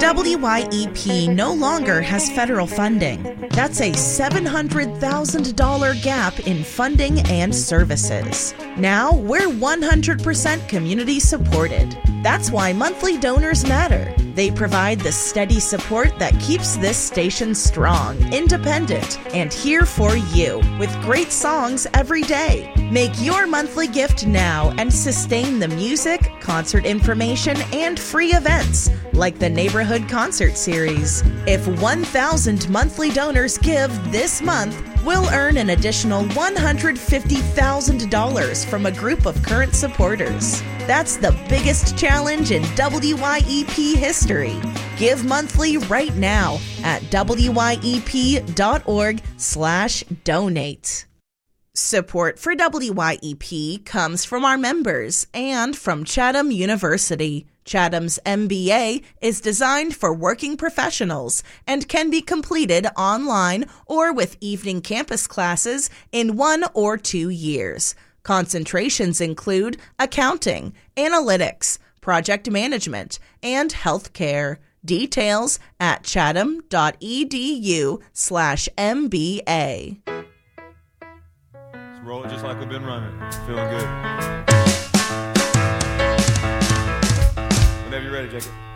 WYEP no longer has federal funding. That's a $700,000 gap in funding and services. Now we're 100% community supported. That's why monthly donors matter. They provide the steady support that keeps this station strong, independent, and here for you with great songs every day. Make your monthly gift now and sustain the music, concert information, and free events like the Neighborhood Concert Series. If 1,000 monthly donors give this month, we'll earn an additional $150,000 from a group of current supporters. That's the biggest challenge in WYEP history. Give monthly right now at wyep.org/donate. Support for WYEP comes from our members and from Chatham University. Chatham's MBA is designed for working professionals and can be completed online or with evening campus classes in 1 or 2 years. Concentrations include accounting, analytics, project management, and healthcare. Details at chatham.edu/MBA. Let's roll it just like we've been running. Feeling good. Whenever you're ready, Jacob.